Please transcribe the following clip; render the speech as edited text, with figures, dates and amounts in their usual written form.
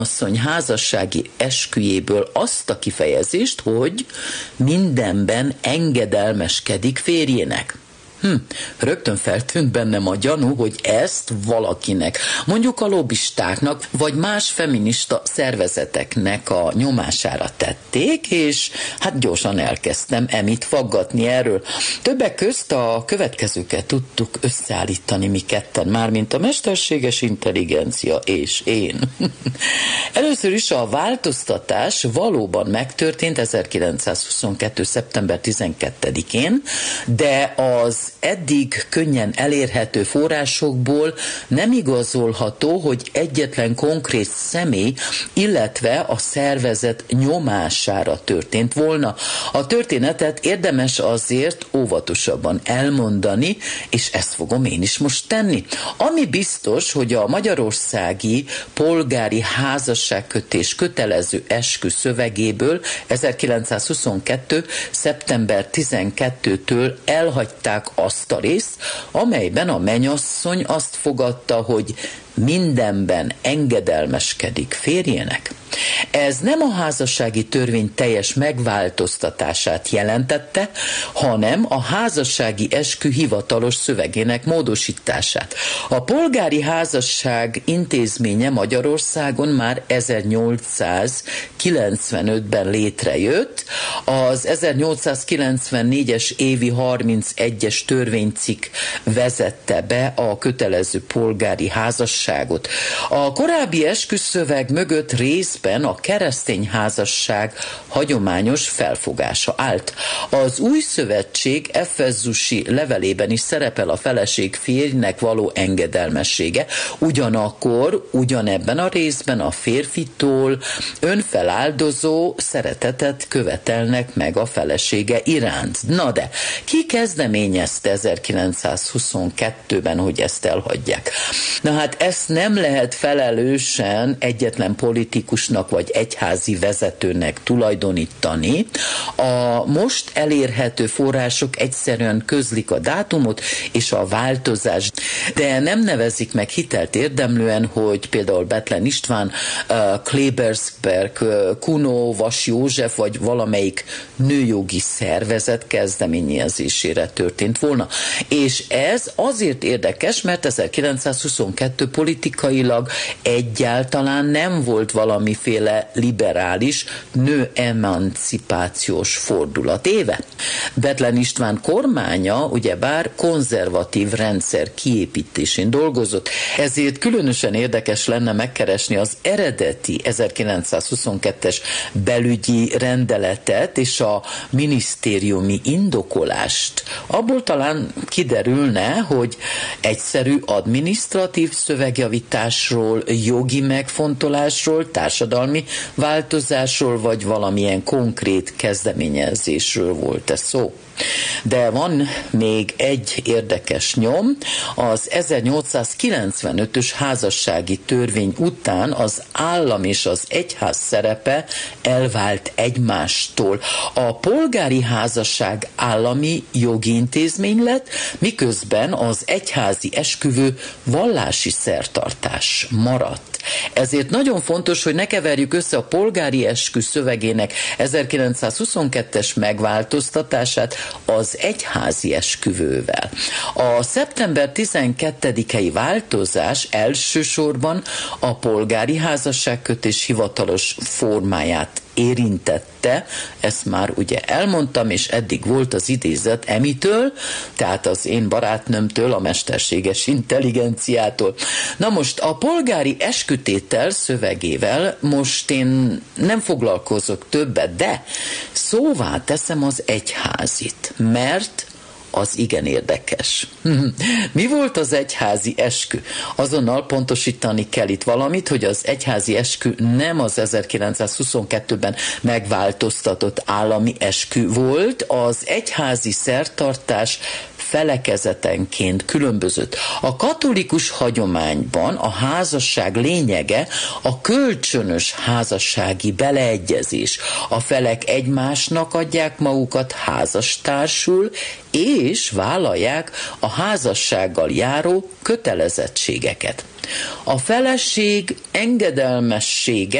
asszony házassági esküjéből azt a kifejezést, hogy mindenben engedelmeskedik férjének. Rögtön feltűnt bennem a gyanú, hogy ezt valakinek, mondjuk a lobbistáknak, vagy más feminista szervezeteknek a nyomására tették, és hát gyorsan elkezdtem emit faggatni erről. Többek közt a következőket tudtuk összeállítani mi ketten, mármint a mesterséges intelligencia és én. Először is a változtatás valóban megtörtént 1922. szeptember 12-én, de az eddig könnyen elérhető forrásokból nem igazolható, hogy egyetlen konkrét személy, illetve a szervezet nyomására történt volna. A történetet érdemes azért óvatosabban elmondani, és ezt fogom én is most tenni. Ami biztos, hogy a magyarországi polgári házasságkötés kötelező eskü szövegéből 1922. szeptember 12-től elhagyták azt a részt, amelyben a mennyasszony azt fogadta, hogy mindenben engedelmeskedik férjének. Ez nem a házassági törvény teljes megváltoztatását jelentette, hanem a házassági eskü hivatalos szövegének módosítását. A polgári házasság intézménye Magyarországon már 1895-ben létrejött. Az 1894-es évi 31-es törvénycikk vezette be a kötelező polgári házasságot. A korábbi esküszöveg mögött részben a keresztény házasság hagyományos felfogása állt. Az új szövetség efezusi levelében is szerepel a feleség férjnek való engedelmessége, ugyanakkor ugyanebben a részben a férfitól önfeláldozó szeretetet követelnek meg a felesége iránt. Na de, ki kezdeményezte 1922-ben, hogy ezt elhagyják? Na hát ezt nem lehet felelősen egyetlen politikusnak vagy egyházi vezetőnek tulajdonítani. A most elérhető források egyszerűen közlik a dátumot és a változást, de nem nevezik meg hitelt érdemlően, hogy például Bethlen István, Klebersberg, Kuno, Vas József vagy valamelyik nőjogi szervezet kezdeményezésére történt volna. És ez azért érdekes, mert 1922 politikailag egyáltalán nem volt valamiféle liberális nőemancipációs fordulat éve. Bethlen István kormánya ugyebár konzervatív rendszer kiépítésén dolgozott, ezért különösen érdekes lenne megkeresni az eredeti 1922-es belügyi rendeletet és a minisztériumi indokolást. Abból talán kiderülne, hogy egyszerű adminisztratív szövegjavításról, jogi megfontolásról, társadalmi változásról, vagy valamilyen konkrét kezdeményezésről volt ez szó. De van még egy érdekes nyom. Az 1895-ös házassági törvény után az állam és az egyház szerepe elvált egymástól. A polgári házasság állami jogi intézmény lett, miközben az egyházi esküvő vallási szertartás maradt. Ezért nagyon fontos, hogy ne keverjük össze a polgári eskü szövegének 1922-es megváltoztatását az egyházi esküvővel. A szeptember 12-i változás elsősorban a polgári házasságkötés hivatalos formáját érintette, ezt már ugye elmondtam, és eddig volt az idézet Emitől, tehát az én barátnőmtől, a mesterséges intelligenciától. Na most a polgári eskütétel szövegével most én nem foglalkozok többet, de szóvá teszem az egyházit, mert az igen érdekes. Mi volt az egyházi eskü? Azonnal pontosítani kell itt valamit, hogy az egyházi eskü nem az 1922-ben megváltoztatott állami eskü volt, az egyházi szertartás felekezetenként különbözött. A katolikus hagyományban a házasság lényege a kölcsönös házassági beleegyezés. A felek egymásnak adják magukat házastársul, és vállalják a házassággal járó kötelezettségeket. A feleség engedelmessége